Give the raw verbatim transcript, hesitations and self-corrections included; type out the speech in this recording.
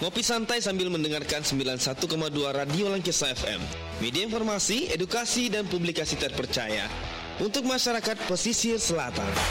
Ngopi santai sambil mendengarkan sembilan puluh satu koma dua Radio Langgesa F M. Media informasi, edukasi, dan publikasi terpercaya untuk masyarakat pesisir selatan.